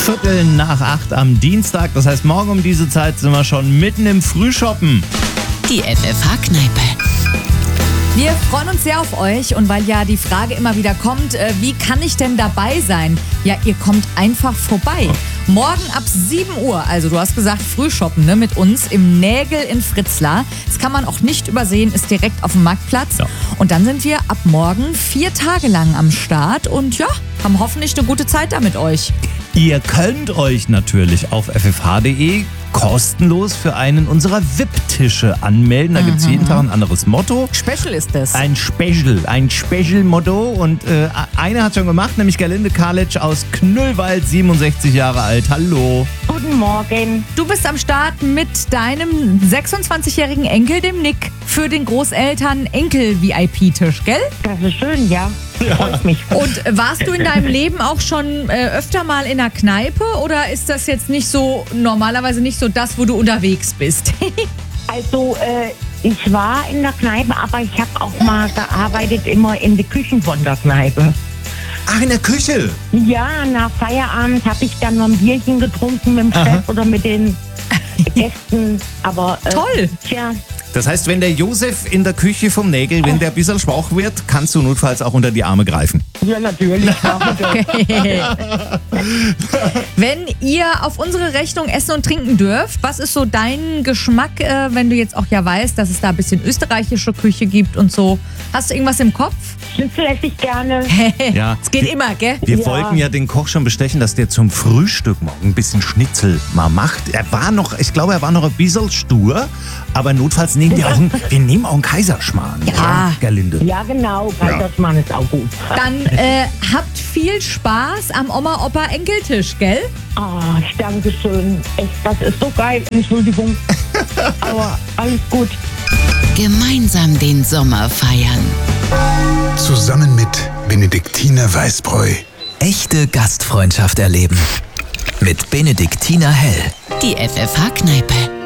7:15 am Dienstag. Das heißt, morgen um diese Zeit sind wir schon mitten im Frühshoppen. Die FFH-Kneipe. Wir freuen uns sehr auf euch und weil ja die Frage immer wieder kommt, wie kann ich denn dabei sein? Ja, ihr kommt einfach vorbei. Morgen ab 7 Uhr, also du hast gesagt Frühshoppen, ne, mit uns im Nägel in Fritzlar. Das kann man auch nicht übersehen, ist direkt auf dem Marktplatz. Ja. Und dann sind wir ab morgen 4 Tage lang am Start und ja, haben hoffentlich eine gute Zeit da mit euch. Ihr könnt euch natürlich auf ffh.de kostenlos für einen unserer VIP-Tische anmelden. Da gibt es jeden Tag ein anderes Motto. Special ist das. Ein Special-Motto. Und eine hat schon gemacht, nämlich Gerlinde Karlic aus Knüllwald, 67 Jahre alt. Hallo. Guten Morgen. Du bist am Start mit deinem 26-jährigen Enkel, dem Nick, für den Großeltern-Enkel-VIP-Tisch, gell? Das ist schön, ja. Freut mich. Und warst du in deinem Leben auch schon öfter mal in einer Kneipe oder ist das jetzt nicht so, normalerweise nicht so das, wo du unterwegs bist? Also, ich war in der Kneipe, aber ich habe auch mal gearbeitet immer in den Küchen von der Kneipe. Ach, in der Küche? Ja, nach Feierabend habe ich dann noch ein Bierchen getrunken mit dem Chef oder mit den Gästen. Aber toll! Tja. Das heißt, wenn der Josef in der Küche vom Nägel, wenn der ein bisschen schwach wird, kannst du notfalls auch unter die Arme greifen. Ja, natürlich. Wenn ihr auf unsere Rechnung essen und trinken dürft, was ist so dein Geschmack, wenn du jetzt auch ja weißt, dass es da ein bisschen österreichische Küche gibt und so? Hast du irgendwas im Kopf? Schnitzel esse ich gerne. Ja. Es geht immer, gell? Wir wollten ja den Koch schon bestechen, dass der zum Frühstück morgen ein bisschen Schnitzel mal macht. Ich glaube, er war noch ein bisschen stur, aber notfalls nehmen wir auch einen Kaiserschmarrn. Ja. Gerlinde. Ja, genau. Kaiserschmarrn ist auch gut. Dann habt viel Spaß am Oma-Opa-Enkeltisch, gell? Ah, danke schön. Echt, das ist so geil. Entschuldigung. Aber alles gut. Gemeinsam den Sommer feiern. Zusammen mit Benediktiner Weißbräu. Echte Gastfreundschaft erleben. Mit Benediktiner Hell. Die FFH-Kneipe.